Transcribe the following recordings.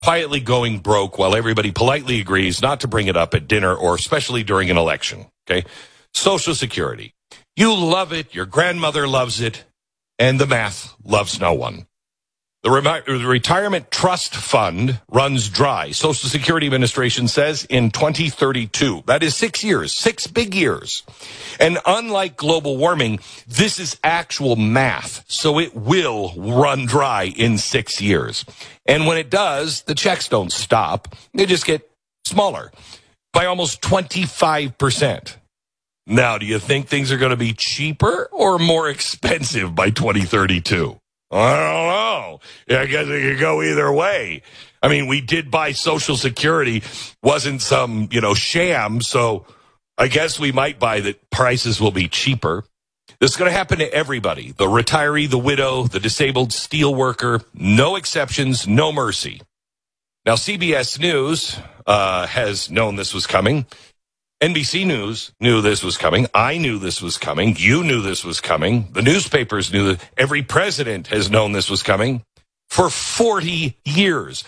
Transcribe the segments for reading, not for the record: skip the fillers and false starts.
quietly going broke while everybody politely agrees not to bring it up at dinner or especially during an election. Okay? Social Security. You love it. Your grandmother loves it. And the math loves no one. The Retirement Trust Fund runs dry, Social Security Administration says, in 2032. That is 6 years, 6 big years. And unlike global warming, this is actual math, so it will run dry in 6 years. And when it does, the checks don't stop. They just get smaller by almost 25%. Now, do you think things are going to be cheaper or more expensive by 2032? I don't know. I guess it could go either way. I mean, we did buy Social Security. Wasn't some, sham. So I guess we might buy that prices will be cheaper. This is going to happen to everybody. The retiree, the widow, the disabled steel worker. No exceptions, no mercy. Now, CBS News has known this was coming. NBC News knew this was coming. I knew this was coming. You knew this was coming. The newspapers knew that. Every president has known this was coming for 40 years.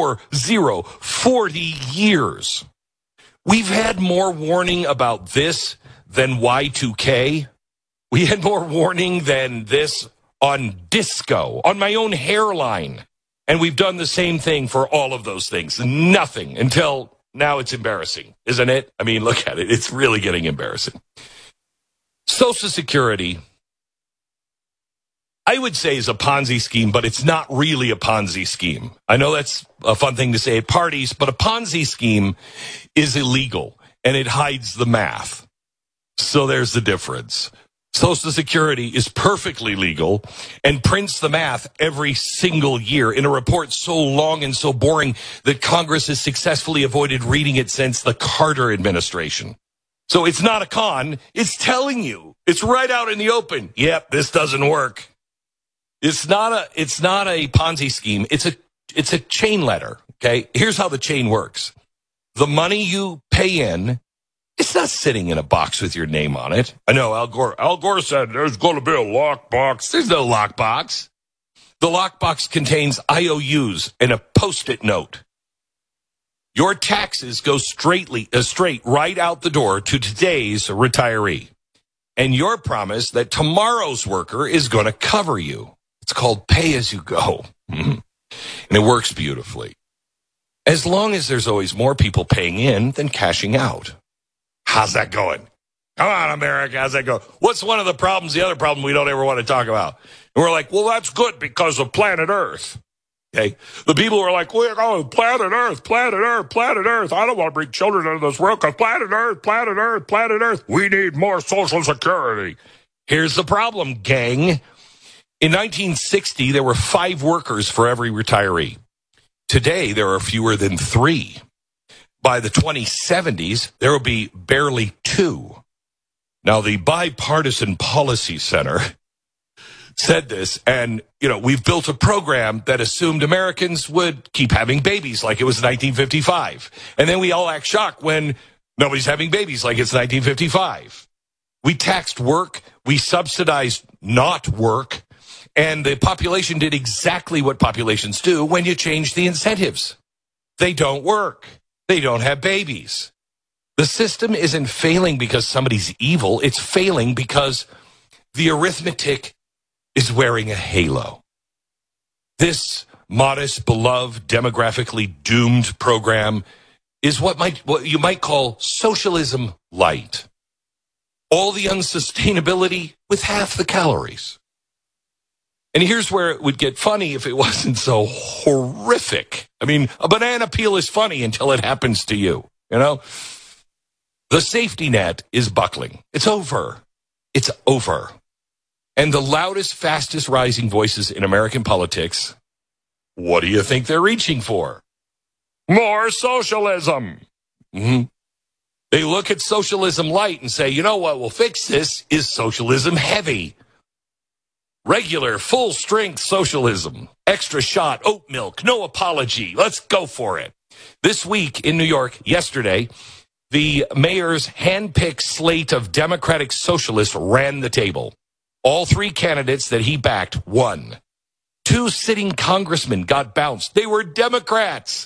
40 years. We've had more warning about this than Y2K. We had more warning than this on disco, on my own hairline. And we've done the same thing for all of those things. Nothing until... now it's embarrassing, isn't it? I mean, look at it. It's really getting embarrassing. Social Security, I would say, is a Ponzi scheme, but it's not really a Ponzi scheme. I know that's a fun thing to say at parties, but a Ponzi scheme is illegal, and it hides the math. So there's the difference. Social Security is perfectly legal and prints the math every single year in a report so long and so boring that Congress has successfully avoided reading it since the Carter administration. So it's not a con. It's telling you. It's right out in the open. Yep, this doesn't work. It's not a Ponzi scheme. It's a chain letter. Okay, here's how the chain works. The money you pay in, it's not sitting in a box with your name on it. I know Al Gore said there's going to be a lockbox. There's no lockbox. The lockbox contains IOUs and a Post-it note. Your taxes go straight right out the door to today's retiree. And your promise that tomorrow's worker is going to cover you. It's called pay as you go. And it works beautifully. As long as there's always more people paying in than cashing out. How's that going? Come on, America, how's that going? What's one of the problems, the other problem we don't ever want to talk about? And we're like, well, that's good because of planet Earth. Okay? The people who are like, we're going planet Earth, planet Earth, planet Earth. I don't want to bring children into this world because planet Earth, planet Earth, planet Earth. We need more Social Security. Here's the problem, gang. In 1960, there were 5 workers for every retiree. Today, there are fewer than 3. By the 2070s, there will be barely 2. Now, the Bipartisan Policy Center said this, and, we've built a program that assumed Americans would keep having babies like it was 1955. And then we all act shocked when nobody's having babies like it's 1955. We taxed work, we subsidized not work, and the population did exactly what populations do when you change the incentives. They don't work. They don't have babies. The system isn't failing because somebody's evil. It's failing because the arithmetic is wearing a halo. This modest, beloved, demographically doomed program is what you might call socialism light. All the unsustainability with half the calories. And here's where it would get funny if it wasn't so horrific. I mean, a banana peel is funny until it happens to you, The safety net is buckling. It's over. It's over. And the loudest, fastest rising voices in American politics, what do you think they're reaching for? More socialism. Mm-hmm. They look at socialism light and say, you know what will fix this is socialism heavy. Regular, full-strength socialism. Extra shot, oat milk, no apology. Let's go for it. This week in New York, yesterday, the mayor's hand-picked slate of Democratic socialists ran the table. All 3 candidates that he backed won. 2 sitting congressmen got bounced. They were Democrats.